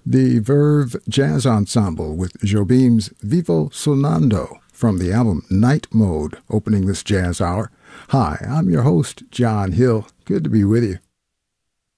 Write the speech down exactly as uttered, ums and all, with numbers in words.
The Verve Jazz Ensemble with Jobim's Vivo Sonando from the album Night Mode, opening this jazz hour. Hi, I'm your host, John Hill. Good to be with you.